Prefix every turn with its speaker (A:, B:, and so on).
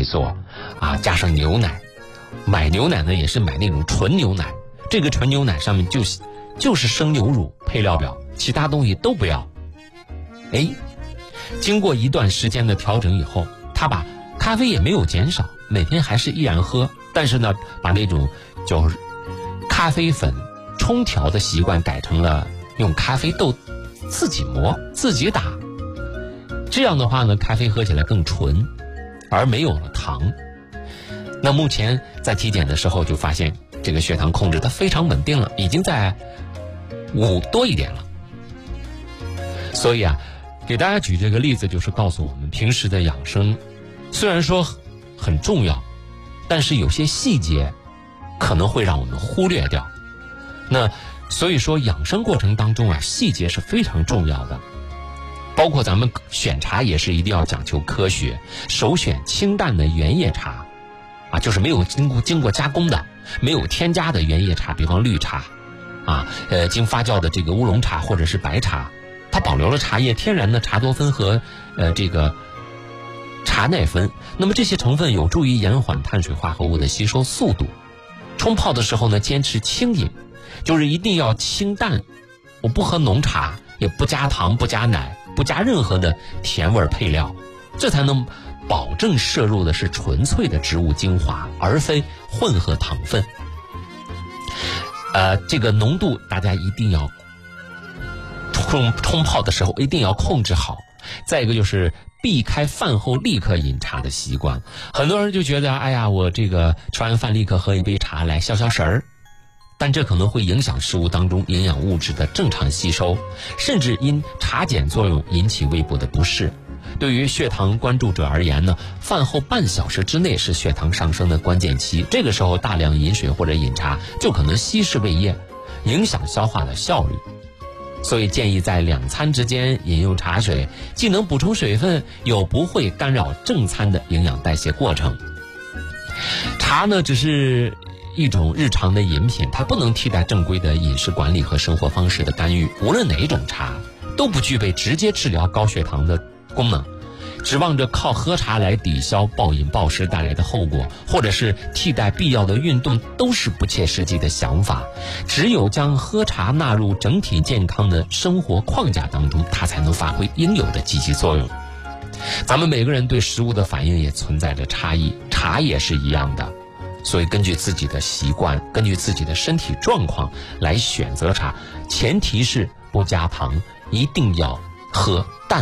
A: 索啊，加上牛奶。买牛奶呢也是买那种纯牛奶，这个纯牛奶上面就是生牛乳配料表，其他东西都不要。经过一段时间的调整以后，他把咖啡也没有减少，每天还是依然喝，但是呢把那种就是咖啡粉冲调的习惯改成了用咖啡豆自己磨自己打，这样的话呢咖啡喝起来更纯，而没有了糖。那目前在体检的时候就发现这个血糖控制它非常稳定了，已经在5多一点了。所以啊，给大家举这个例子，就是告诉我们平时的养生虽然说很重要，但是有些细节可能会让我们忽略掉。那所以说养生过程当中啊，细节是非常重要的，包括咱们选茶也是一定要讲究科学，首选清淡的原叶茶啊，就是没有经过加工的，没有添加的原叶茶，比方绿茶啊，经发酵的这个乌龙茶或者是白茶，它保留了茶叶天然的茶多酚和这个茶耐酚，那么这些成分有助于延缓碳水化合物的吸收速度。冲泡的时候呢，坚持轻饮，就是一定要清淡，我不喝浓茶，也不加糖不加奶，不加任何的甜味配料，这才能保证摄入的是纯粹的植物精华，而非混合糖分。这个浓度大家一定要冲泡的时候一定要控制好。再一个就是避开饭后立刻饮茶的习惯，很多人就觉得哎呀，我这个吃完饭立刻喝一杯茶来消消食儿，但这可能会影响食物当中营养物质的正常吸收，甚至因茶碱作用引起胃部的不适。对于血糖关注者而言呢，饭后半小时之内是血糖上升的关键期，这个时候大量饮水或者饮茶就可能稀释胃液，影响消化的效率。所以建议在2餐之间饮用茶水，既能补充水分，又不会干扰正餐的营养代谢过程。茶呢只是一种日常的饮品，它不能替代正规的饮食管理和生活方式的干预。无论哪一种茶都不具备直接治疗高血糖的功能，指望着靠喝茶来抵消暴饮暴食带来的后果，或者是替代必要的运动，都是不切实际的想法。只有将喝茶纳入整体健康的生活框架当中，它才能发挥应有的积极作用。咱们每个人对食物的反应也存在着差异，茶也是一样的。所以根据自己的习惯，根据自己的身体状况来选择茶，前提是不加糖，一定要喝